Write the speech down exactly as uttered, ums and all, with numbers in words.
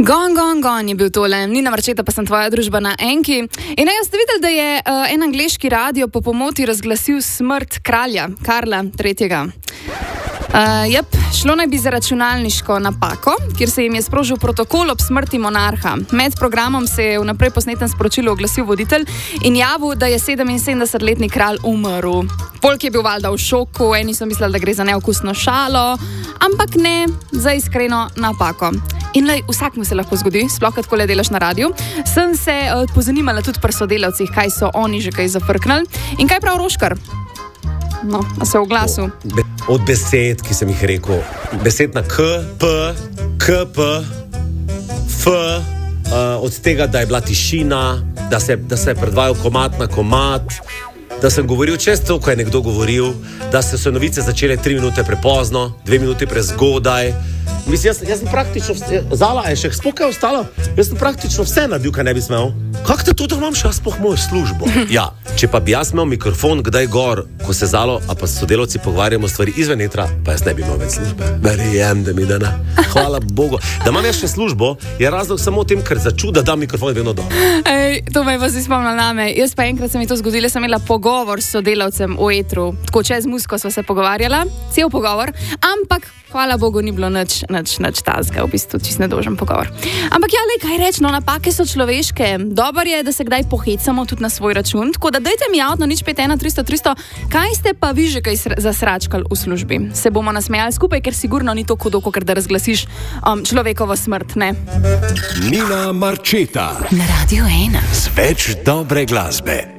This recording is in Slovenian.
Gon, gon, gon je bil tole. Nina Marčeta, pa sem tvoja družba na Enki. In naj ste videli, da je uh, en angleški radio po pomoti razglasil smrt kralja, Karla tretjega. Uh, jep, šlo naj bi za računalniško napako, kjer se jim je sprožil protokol ob smrti monarha. Med programom se je v naprej posnetem sporočilu oglasil voditelj in javil, da je sedeminsedemdesetletni kralj umrl. Folk je bil valjda v šoku, eni so mislili, da gre za neokusno šalo, ampak ne, za iskreno napako. In lej, vsakmu se lahko zgodi, sploh kad kole delaš na radiju. Sem se uh, pozanimala tudi pri sodelavcih, kaj so oni že kaj zafrknali. In kaj prav Roškar? No, a se v glasu. Be, od besed, ki sem jih rekel. Besed na K, P, K, P, F, uh, od tega, da je bila tišina, da se, da se je predvajal komad na komad, da sem govoril čez to, ko je nekdo govoril, da se so novice začele tri minute prepozno, dve minuti prezgodaj. Mislim, jaz, jaz sem praktično, vse, Zala je še spokaj ostala, jaz sem praktično vse naredil, kaj ne bi smel. Kako te to, da imam še jaz spoh mojo službo? Ja, če pa bi jaz imel mikrofon kdaj gor, ko se Zalo, a pa sodelavci pogovarjamo stvari izven etra, pa jaz ne bi imel več službe. Verjem, da mi da ne. Hvala Bogu. Da imam jaz še službo, je razlog samo v tem, ker začu, da dam mikrofon vedno dol. Ej, to me pa si spomnila name. Jaz pa enkrat se mi to zgodilo, sem imela pogovor s sodelavcem v etru, tako čez muziko sva se pogovarjala, cel pogovor, ampak hvala Bogu ni bilo nič, nič, nič tazga, v bistvu čist nedožen pogovor. Ampak ja, lej, kaj reč, no, napake so človeške. Dobar je, da se kdaj pohecamo tudi na svoj račun, tako da dajte mi javno nič pet ena tristo tristo, kaj ste pa vi že kaj zasračkali v službi? Se bomo nasmejali skupaj, ker sigurno ni to hudo, ker da razglasiš um, človekovo smrt, ne? Nina Marčeta na Radio ena. Z več dobre glasbe.